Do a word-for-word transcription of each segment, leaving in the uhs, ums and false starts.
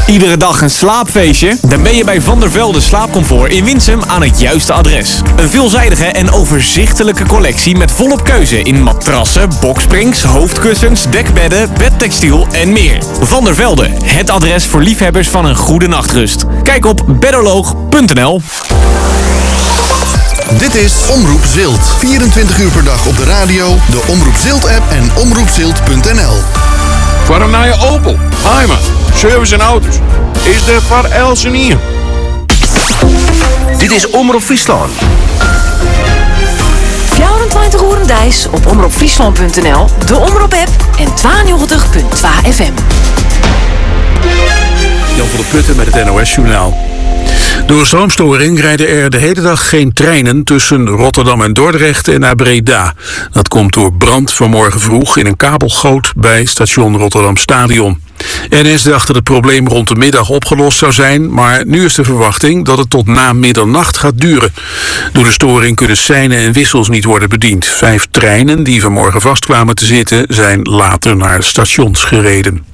Iedere dag een slaapfeestje? Dan ben je bij Van der Velde Slaapcomfort in Winsum aan het juiste adres. Een veelzijdige en overzichtelijke collectie met volop keuze in matrassen, boksprings, hoofdkussens, dekbedden, bedtextiel en meer. Van der Velde, het adres voor liefhebbers van een goede nachtrust. Kijk op bedoloog punt n l. Dit is Omroep Zilt. vierentwintig uur per dag op de radio, de Omroep Zilt app en omroep zilt punt n l. Voor een nieuwe Opel, Heima, service en auto's. Is er voor Elsen hier. Dit is Omroep Friesland. vierentwintig uur Dijs op omroep friesland punt n l, de Omroep app en tweeënnegentig punt twee F M. Jan van der Putten met het N O S-journaal. Door een stroomstoring rijden er de hele dag geen treinen tussen Rotterdam en Dordrecht en naar Breda. Dat komt door brand vanmorgen vroeg in een kabelgoot bij station Rotterdam Stadion. N S dacht dat het probleem rond de middag opgelost zou zijn, maar nu is de verwachting dat het tot na middernacht gaat duren. Door de storing kunnen seinen en wissels niet worden bediend. Vijf treinen die vanmorgen vast kwamen te zitten zijn later naar stations gereden.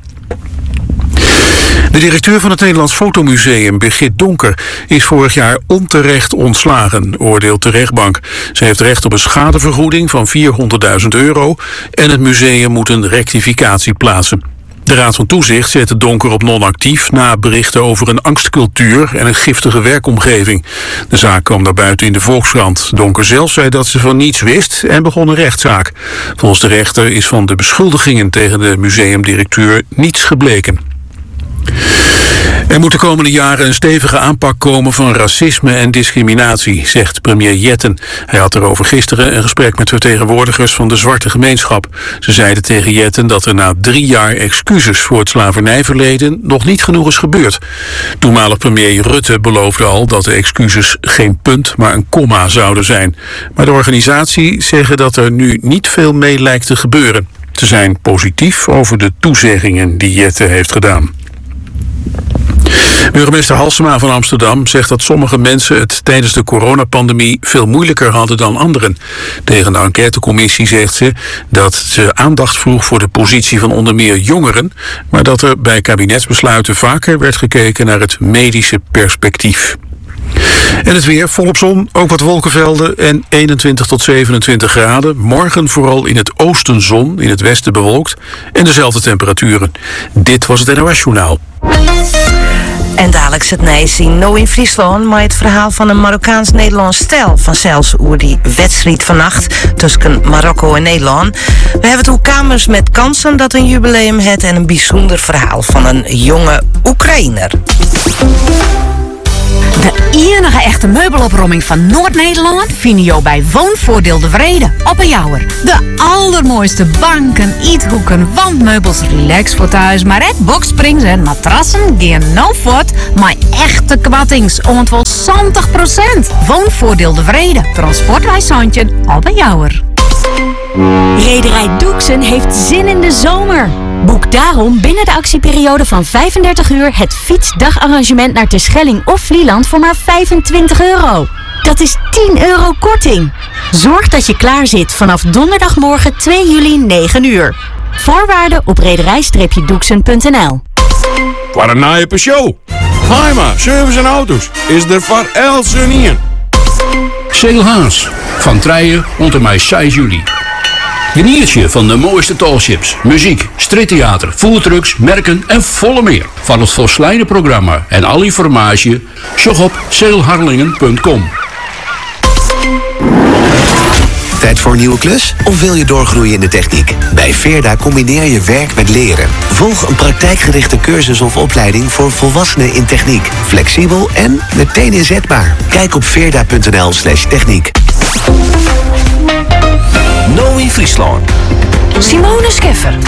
De directeur van het Nederlands Fotomuseum, Birgit Donker, is vorig jaar onterecht ontslagen, oordeelt de rechtbank. Ze heeft recht op een schadevergoeding van vierhonderdduizend euro en het museum moet een rectificatie plaatsen. De Raad van Toezicht zette Donker op non-actief na berichten over een angstcultuur en een giftige werkomgeving. De zaak kwam naar buiten in de Volkskrant. Donker zelf zei dat ze van niets wist en begon een rechtszaak. Volgens de rechter is van de beschuldigingen tegen de museumdirecteur niets gebleken. Er moet de komende jaren een stevige aanpak komen van racisme en discriminatie, zegt premier Jetten. Hij had erover gisteren een gesprek met vertegenwoordigers van de zwarte gemeenschap. Ze zeiden tegen Jetten dat er na drie jaar excuses voor het slavernijverleden nog niet genoeg is gebeurd. Toenmalig premier Rutte beloofde al dat de excuses geen punt, maar een komma zouden zijn. Maar de organisatie zeggen dat er nu niet veel mee lijkt te gebeuren. Ze zijn positief over de toezeggingen die Jetten heeft gedaan. Burgemeester Halsema van Amsterdam zegt dat sommige mensen het tijdens de coronapandemie veel moeilijker hadden dan anderen. Tegen de enquêtecommissie zegt ze dat ze aandacht vroeg voor de positie van onder meer jongeren, maar dat er bij kabinetsbesluiten vaker werd gekeken naar het medische perspectief. En het weer, volop zon, ook wat wolkenvelden en eenentwintig tot zevenentwintig graden. Morgen vooral in het oosten zon, in het westen bewolkt en dezelfde temperaturen. Dit was het N O S-journaal. En dadelijk het Nijsien, nou in Friesland, maar het verhaal van een Marokkaans-Nederlands stel van zelfs over die wedstrijd vannacht tussen Marokko en Nederland. We hebben het hoe kamers met kansen dat een jubileum het en een bijzonder verhaal van een jonge Oekraïner. De enige echte meubelopruiming van Noord-Nederland vind je bij Woonvoordeel de Vrede op een Jouwer. De allermooiste banken, eethoeken, wandmeubels, relax voor thuis, maar ook boksprings en matrassen gaan no voort, maar echte kwattings om wel zestig procent. Woonvoordeel de Vrede, transportwij Santje op een Jouwer. Rederij Doeksen heeft zin in de zomer. Boek daarom binnen de actieperiode van vijfendertig uur het fietsdagarrangement naar Terschelling of Vlieland voor maar vijfentwintig euro. Dat is tien euro korting. Zorg dat je klaar zit vanaf donderdagmorgen twee juli negen uur. Voorwaarden op rederij doeksen punt n l. Voor een nieuwe show. Heima, service en auto's. Is er voor Elsen hier. Seelhaas. Van Trijen rond en mei zes juli. Geniet je van de mooiste talships, muziek, streettheater, foodtrucks, merken en volle meer. Van het volslijne programma en al informatie, zoek op zeilharlingen punt com. Tijd voor een nieuwe klus? Of wil je doorgroeien in de techniek? Bij Veerda combineer je werk met leren. Volg een praktijkgerichte cursus of opleiding voor volwassenen in techniek. Flexibel en meteen inzetbaar. Kijk op veerda punt n l slash techniek. Nou in Friesland. Simone Scheffer.